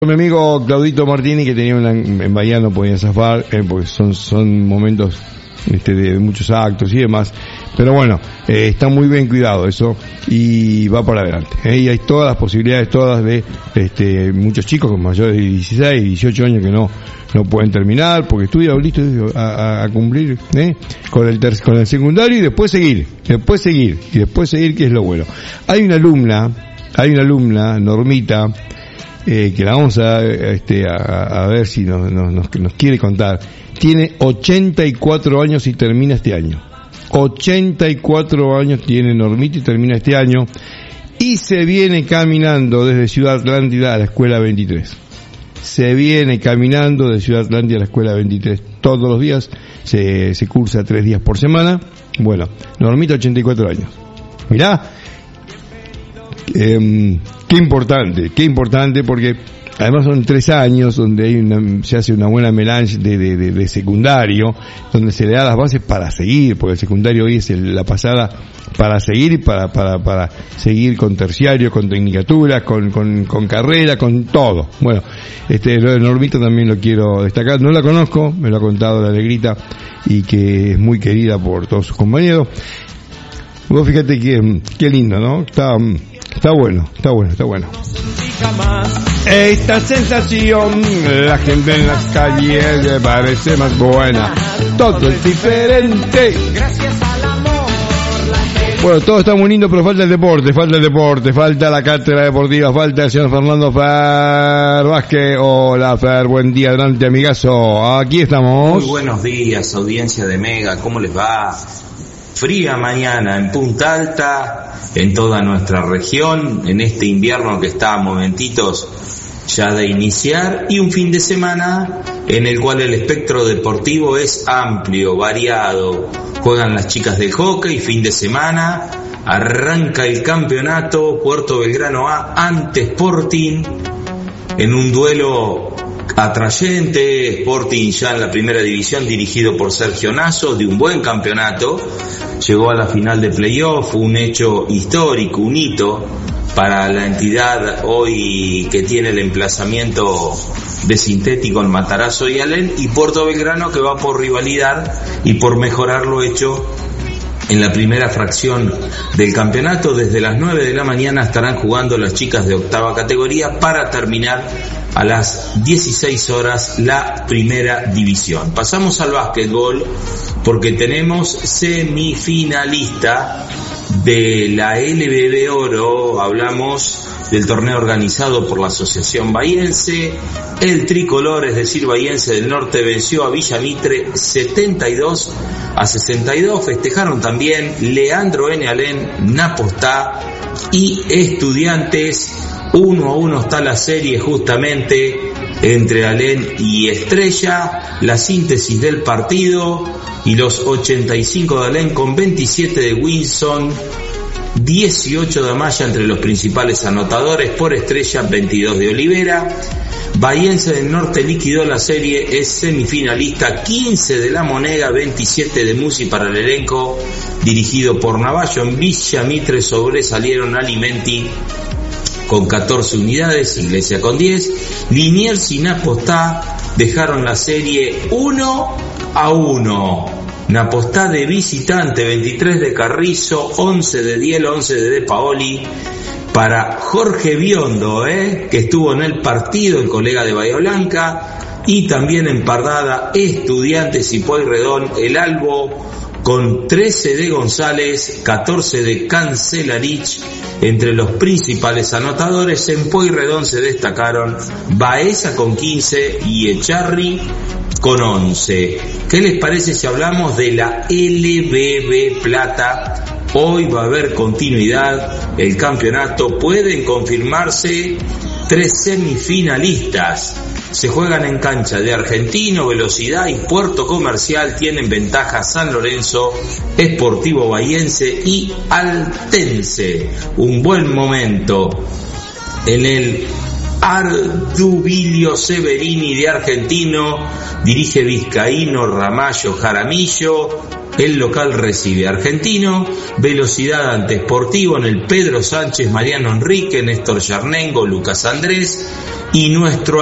Mi amigo Claudito Martini, que tenía en Bahía no podía zafar, porque son momentos de muchos actos y demás, pero bueno, está muy bien cuidado eso y va para adelante, y hay todas las posibilidades, todas de muchos chicos con mayores de 16, 18 años que no pueden terminar porque estudian listo a cumplir con el secundario y después seguir, que es lo bueno. Hay una alumna, Normita, que la vamos a ver si nos quiere contar. Tiene 84 años y termina este año. 84 años tiene Normita y termina este año. Y se viene caminando desde Ciudad Atlántida a la Escuela 23. Se viene caminando de Ciudad Atlántida a la Escuela 23 todos los días. Se cursa 3 días por semana. Bueno, Normita, 84 años. Mirá. Qué importante porque además son 3 años donde se hace una buena melange de secundario, donde se le da las bases para seguir, porque el secundario hoy es la pasada para seguir y para seguir con terciario, con tecnicatura, con carrera, con todo. Bueno, lo de Normita también lo quiero destacar, no la conozco, me lo ha contado la Negrita y que es muy querida por todos sus compañeros. Vos fíjate qué lindo, ¿no? Está bueno. Esta sensación, la gente en las calles me parece más buena. Todo es diferente. Bueno, todo está muy lindo, pero falta el deporte, falta la cátedra deportiva, falta el señor Fernando Fer Vázquez. Hola Fer, buen día, adelante amigazo, aquí estamos. Muy buenos días, audiencia de Mega, ¿cómo les va? Fría mañana en Punta Alta, en toda nuestra región, en este invierno que está a momentitos ya de iniciar, y un fin de semana en el cual el espectro deportivo es amplio, variado. Juegan las chicas del hockey, fin de semana, arranca el campeonato, Puerto Belgrano A ante Sporting, en un duelo atrayente. Sporting ya en la primera división, dirigido por Sergio Nasso, de un buen campeonato, llegó a la final de playoff, un hecho histórico, un hito para la entidad hoy que tiene el emplazamiento de sintético en Matarazzo y Alén, y Puerto Belgrano que va por rivalidad y por mejorar lo hecho en la primera fracción del campeonato. Desde las 9 de la mañana estarán jugando las chicas de octava categoría para terminar a las 16 horas la primera división. Pasamos al básquetbol porque tenemos semifinalista de la LBB Oro. Hablamos del torneo organizado por la Asociación Bahiense. El tricolor, es decir, Bahiense del Norte, venció a Villa Mitre 72-62. Festejaron también Leandro N. Alén, Napostá y Estudiantes. 1-1 está la serie justamente entre Alén y Estrella. La síntesis del partido: y los 85 de Alén con 27 de Wilson, 18 de Amaya entre los principales anotadores. Por Estrella, 22 de Olivera. Bahiense del Norte liquidó la serie, es semifinalista. 15 de La Monega, 27 de Musi para el elenco dirigido por Navallo. En Villa Mitre sobresalieron Alimenti con 14 unidades, Iglesia con 10. Liniers y Napostá dejaron la serie 1-1. Napostá de visitante, 23 de Carrizo, 11 de Diel, 11 de Paoli. Para Jorge Biondo, que estuvo en el partido, el colega de Bahía Blanca. Y también en Pardada, Estudiantes y Pueyrredón, el Albo con 13 de González, 14 de Cancelarich entre los principales anotadores. En Pueyrredón se destacaron Baeza con 15 y Echarri con 11. ¿Qué les parece si hablamos de la LBB Plata? Hoy va a haber continuidad el campeonato, pueden confirmarse 3 semifinalistas. Se juegan en cancha de Argentino, Velocidad y Puerto Comercial. Tienen ventaja San Lorenzo, Sportivo Bahiense y Altense. Un buen momento en el Ardubilio Severini de Argentino. Dirige Vizcaíno Ramallo Jaramillo. el local recibe a Argentino, Velocidad ante Sportivo en el Pedro Sánchez, Mariano Enrique, Néstor Yarnengo, Lucas Andrés, y nuestro